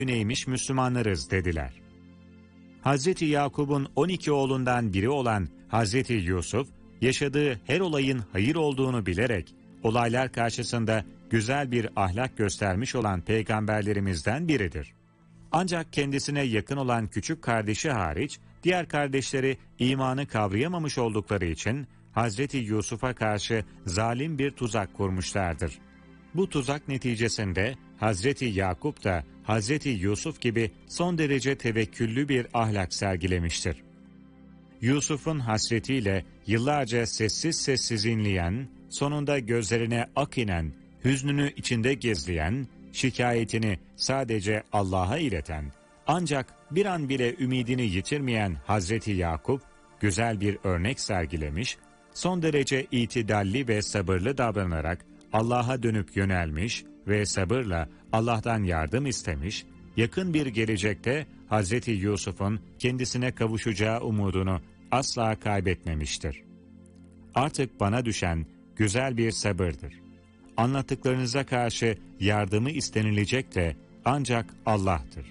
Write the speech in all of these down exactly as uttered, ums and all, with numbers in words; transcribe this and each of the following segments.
neymiş Müslümanlarız dediler. Hazreti Yakup'un on iki oğlundan biri olan Hazreti Yusuf, yaşadığı her olayın hayır olduğunu bilerek, olaylar karşısında güzel bir ahlak göstermiş olan peygamberlerimizden biridir. Ancak kendisine yakın olan küçük kardeşi hariç, diğer kardeşleri imanı kavrayamamış oldukları için, Hazreti Yusuf'a karşı zalim bir tuzak kurmuşlardır. Bu tuzak neticesinde Hazreti Yakup da Hazreti Yusuf gibi son derece tevekküllü bir ahlak sergilemiştir. Yusuf'un hasretiyle yıllarca sessiz sessiz inleyen, sonunda gözlerine ak inen, hüznünü içinde gizleyen, şikayetini sadece Allah'a ileten, ancak bir an bile ümidini yitirmeyen Hazreti Yakup, güzel bir örnek sergilemiş, son derece itidalli ve sabırlı davranarak Allah'a dönüp yönelmiş ve sabırla Allah'tan yardım istemiş, yakın bir gelecekte Hazreti Yusuf'un kendisine kavuşacağı umudunu asla kaybetmemiştir. Artık bana düşen güzel bir sabırdır. Anlattıklarınıza karşı yardımı istenilecek de ancak Allah'tır.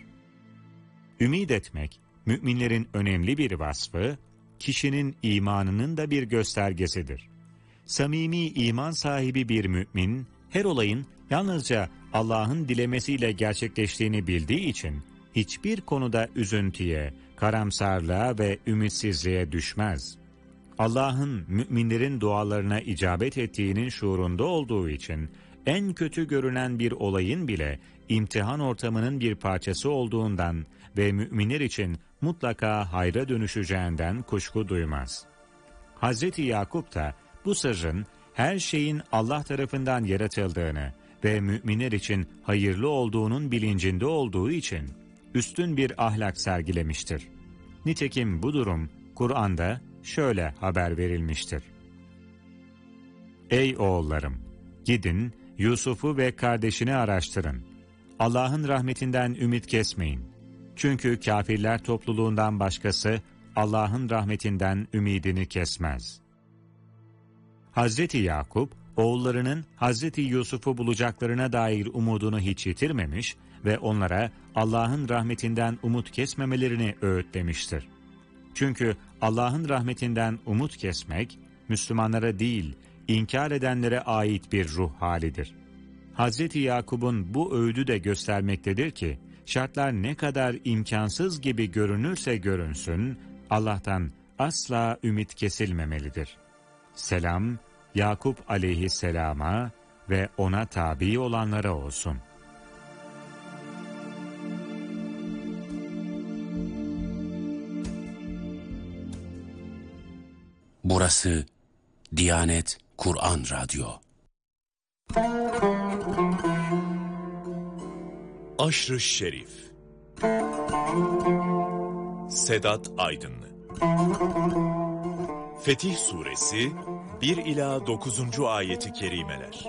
Ümid etmek, müminlerin önemli bir vasfı, kişinin imanının da bir göstergesidir. Samimi iman sahibi bir mümin, her olayın yalnızca Allah'ın dilemesiyle gerçekleştiğini bildiği için, hiçbir konuda üzüntüye, karamsarlığa ve ümitsizliğe düşmez. Allah'ın müminlerin dualarına icabet ettiğinin şuurunda olduğu için, en kötü görünen bir olayın bile imtihan ortamının bir parçası olduğundan ve müminler için mutlaka hayra dönüşeceğinden kuşku duymaz. Hazreti Yakup da bu sırrın her şeyin Allah tarafından yaratıldığını ve müminler için hayırlı olduğunun bilincinde olduğu için üstün bir ahlak sergilemiştir. Nitekim bu durum Kur'an'da şöyle haber verilmiştir. Ey oğullarım! Gidin Yusuf'u ve kardeşini araştırın. Allah'ın rahmetinden ümit kesmeyin. Çünkü kafirler topluluğundan başkası Allah'ın rahmetinden ümidini kesmez. Hazreti Yakup, oğullarının Hazreti Yusuf'u bulacaklarına dair umudunu hiç yitirmemiş ve onlara Allah'ın rahmetinden umut kesmemelerini öğütlemiştir. Çünkü Allah'ın rahmetinden umut kesmek, Müslümanlara değil, inkar edenlere ait bir ruh halidir. Hazreti Yakup'un bu öğüdü de göstermektedir ki, şartlar ne kadar imkansız gibi görünürse görünsün, Allah'tan asla ümit kesilmemelidir. Selam, Yakup aleyhisselama ve ona tabi olanlara olsun. Burası Diyanet Kur'an Radyo. Aşr-ı Şerif Sedat Aydınlı Fetih Suresi bir ila dokuzuncu ayeti kerimeler.